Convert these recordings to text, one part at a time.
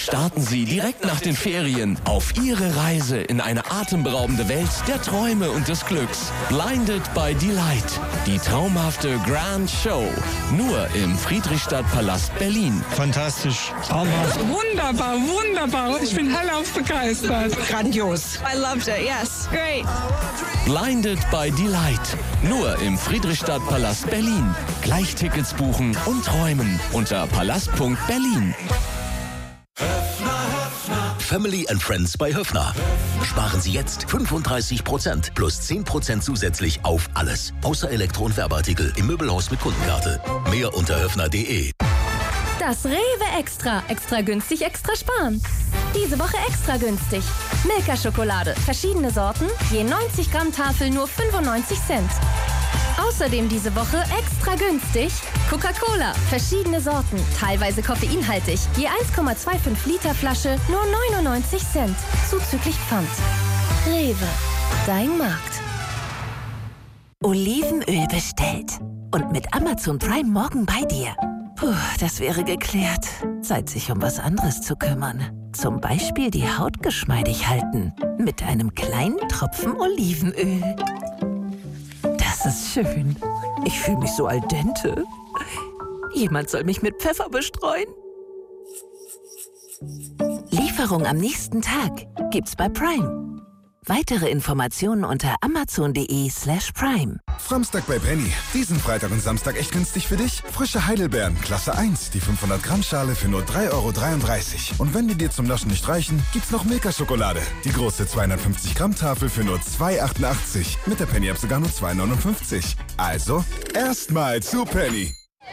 Starten Sie direkt nach den Ferien auf Ihre Reise in eine atemberaubende Welt der Träume und des Glücks. Blinded by Delight. Die traumhafte Grand Show. Nur im Friedrichstadtpalast Berlin. Fantastisch. Traumhaft. Wunderbar, wunderbar. Ich bin hellauf begeistert. Grandios. I loved it, yes. Great. Blinded by Delight. Nur im Friedrichstadtpalast Berlin. Gleich Tickets buchen und träumen unter palast.berlin. Family and Friends bei Höffner. Sparen Sie jetzt 35% plus 10% zusätzlich auf alles. Außer Elektro- und Werbeartikel im Möbelhaus mit Kundenkarte. Mehr unter höffner.de. Das Rewe Extra. Extra günstig, extra sparen. Diese Woche extra günstig. Milka-Schokolade. Verschiedene Sorten. Je 90 Gramm Tafel nur 95 Cent. Außerdem diese Woche extra günstig. Coca-Cola. Verschiedene Sorten. Teilweise koffeinhaltig. Je 1,25 Liter Flasche nur 99 Cent. Zuzüglich Pfand. Rewe. Dein Markt. Olivenöl bestellt. Und mit Amazon Prime morgen bei dir. Puh, das wäre geklärt. Zeit, sich um was anderes zu kümmern. Zum Beispiel die Haut geschmeidig halten. Mit einem kleinen Tropfen Olivenöl. Das ist schön. Ich fühle mich so al dente. Jemand soll mich mit Pfeffer bestreuen. Lieferung am nächsten Tag gibt's bei Prime. Weitere Informationen unter amazon.de/prime. Samstag bei Penny. Diesen Freitag und Samstag echt günstig für dich? Frische Heidelbeeren, Klasse 1, die 500 Gramm Schale für nur 3,33 €. Und wenn die dir zum Naschen nicht reichen, gibt's noch Milka-Schokolade. Die große 250 Gramm Tafel für nur 2,88 €. Mit der Penny-App sogar nur 2,59 €. Also, erstmal zu Penny.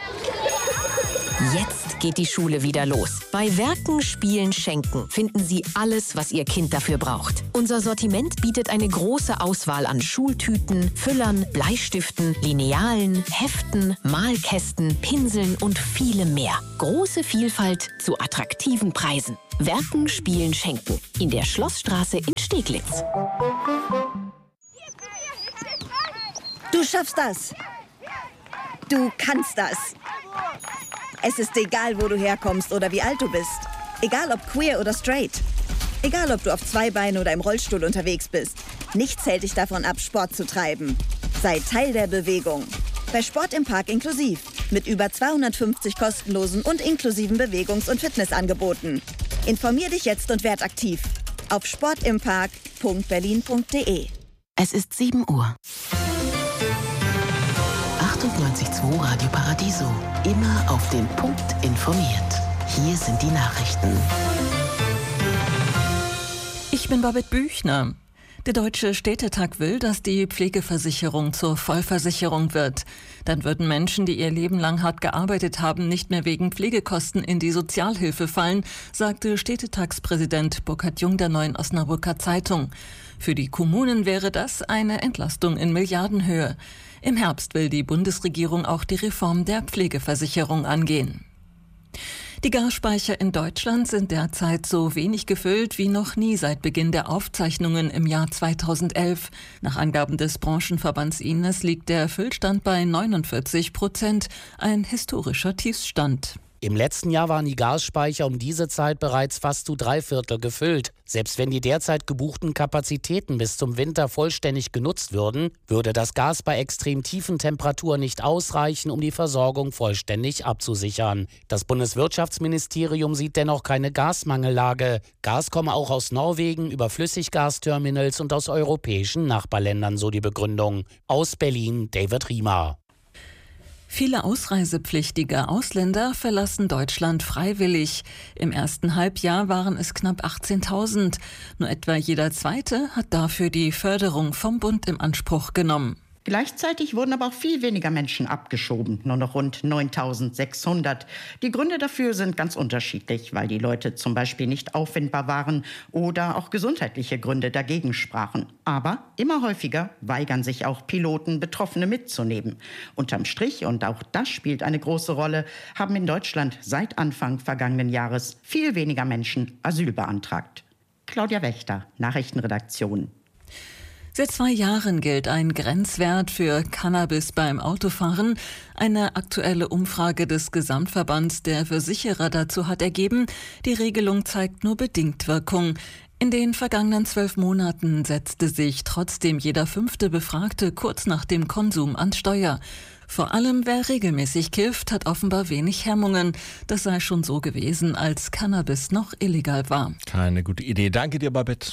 Jetzt geht die Schule wieder los. Bei Werken, Spielen, Schenken finden Sie alles, was Ihr Kind dafür braucht. Unser Sortiment bietet eine große Auswahl an Schultüten, Füllern, Bleistiften, Linealen, Heften, Malkästen, Pinseln und vielem mehr. Große Vielfalt zu attraktiven Preisen. Werken, Spielen, Schenken. In der Schlossstraße in Steglitz. Du schaffst das. Du kannst das. Es ist egal, wo du herkommst oder wie alt du bist. Egal, ob queer oder straight. Egal, ob du auf zwei Beinen oder im Rollstuhl unterwegs bist. Nichts hält dich davon ab, Sport zu treiben. Sei Teil der Bewegung. Bei Sport im Park inklusiv. Mit über 250 kostenlosen und inklusiven Bewegungs- und Fitnessangeboten. Informier dich jetzt und werd aktiv. Auf sportimpark.berlin.de. Es ist 7 Uhr. 98.2 Radio Paradiso. Immer auf den Punkt informiert. Hier sind die Nachrichten. Ich bin Babette Büchner. Der Deutsche Städtetag will, dass die Pflegeversicherung zur Vollversicherung wird. Dann würden Menschen, die ihr Leben lang hart gearbeitet haben, nicht mehr wegen Pflegekosten in die Sozialhilfe fallen, sagte Städtetagspräsident Burkhard Jung der Neuen Osnabrücker Zeitung. Für die Kommunen wäre das eine Entlastung in Milliardenhöhe. Im Herbst will die Bundesregierung auch die Reform der Pflegeversicherung angehen. Die Gasspeicher in Deutschland sind derzeit so wenig gefüllt wie noch nie seit Beginn der Aufzeichnungen im Jahr 2011. Nach Angaben des Branchenverbands Ines liegt der Füllstand bei 49%, ein historischer Tiefstand. Im letzten Jahr waren die Gasspeicher um diese Zeit bereits fast zu 3/4 gefüllt. Selbst wenn die derzeit gebuchten Kapazitäten bis zum Winter vollständig genutzt würden, würde das Gas bei extrem tiefen Temperaturen nicht ausreichen, um die Versorgung vollständig abzusichern. Das Bundeswirtschaftsministerium sieht dennoch keine Gasmangellage. Gas komme auch aus Norwegen über Flüssiggasterminals und aus europäischen Nachbarländern, so die Begründung. Aus Berlin, David Riemer. Viele ausreisepflichtige Ausländer verlassen Deutschland freiwillig. Im ersten Halbjahr waren es knapp 18.000. Nur etwa jeder Zweite hat dafür die Förderung vom Bund in Anspruch genommen. Gleichzeitig wurden aber auch viel weniger Menschen abgeschoben, nur noch rund 9.600. Die Gründe dafür sind ganz unterschiedlich, weil die Leute zum Beispiel nicht auffindbar waren oder auch gesundheitliche Gründe dagegen sprachen. Aber immer häufiger weigern sich auch Piloten, Betroffene mitzunehmen. Unterm Strich, und auch das spielt eine große Rolle, haben in Deutschland seit Anfang vergangenen Jahres viel weniger Menschen Asyl beantragt. Claudia Wächter, Nachrichtenredaktion. Seit 2 Jahren gilt ein Grenzwert für Cannabis beim Autofahren. Eine aktuelle Umfrage des Gesamtverbands der Versicherer dazu hat ergeben, die Regelung zeigt nur bedingt Wirkung. In den vergangenen 12 Monaten setzte sich trotzdem jeder 5. Befragte kurz nach dem Konsum ans Steuer. Vor allem wer regelmäßig kifft, hat offenbar wenig Hemmungen. Das sei schon so gewesen, als Cannabis noch illegal war. Keine gute Idee. Danke dir, Babette.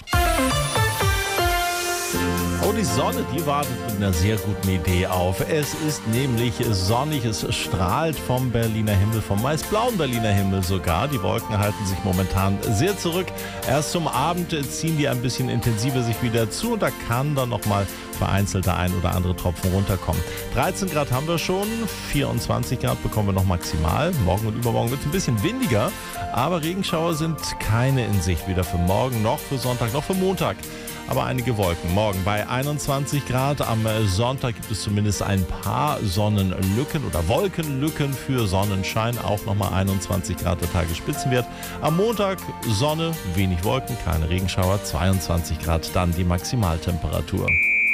Oh, die Sonne, die wartet mit einer sehr guten Idee auf. Es ist nämlich sonnig, es strahlt vom Berliner Himmel, vom meist blauen Berliner Himmel sogar. Die Wolken halten sich momentan sehr zurück. Erst zum Abend ziehen die ein bisschen intensiver sich wieder zu und da kann dann nochmal vereinzelt der ein oder andere Tropfen runterkommen. 13 Grad haben wir schon, 24 Grad bekommen wir noch maximal. Morgen und übermorgen wird es ein bisschen windiger, aber Regenschauer sind keine in Sicht, weder für morgen noch für Sonntag noch für Montag. Aber einige Wolken. Morgen bei 21 Grad. Am Sonntag gibt es zumindest ein paar Sonnenlücken oder Wolkenlücken für Sonnenschein. Auch nochmal 21 Grad der Tagesspitzenwert. Am Montag Sonne, wenig Wolken, keine Regenschauer. 22 Grad dann die Maximaltemperatur.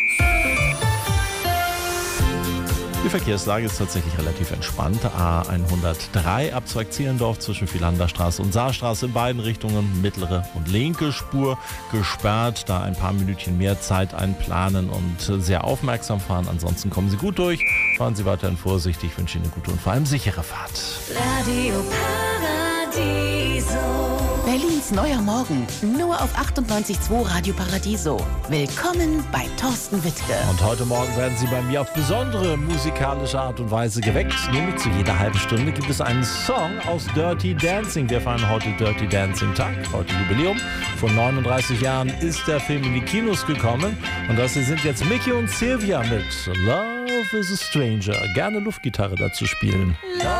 Die Verkehrslage ist tatsächlich relativ entspannt. A103 ab Zweig-Zehlendorf zwischen Philanderstraße und Saarstraße in beiden Richtungen, mittlere und linke Spur gesperrt. Da ein paar Minütchen mehr Zeit einplanen und sehr aufmerksam fahren. Ansonsten kommen Sie gut durch. Fahren Sie weiterhin vorsichtig. Ich wünsche Ihnen eine gute und vor allem sichere Fahrt. Radio Paradiso. Berlins neuer Morgen. Nur auf 98.2 Radio Paradiso. Willkommen bei Thorsten Wittke. Und heute Morgen werden Sie bei mir auf besondere musikalische Art und Weise geweckt. Nämlich zu jeder halben Stunde gibt es einen Song aus Dirty Dancing. Wir feiern heute Dirty Dancing Tag, heute Jubiläum. Vor 39 Jahren ist der Film in die Kinos gekommen. Und das hier sind jetzt Mickey und Sylvia mit Love is a Stranger. Gerne Luftgitarre dazu spielen.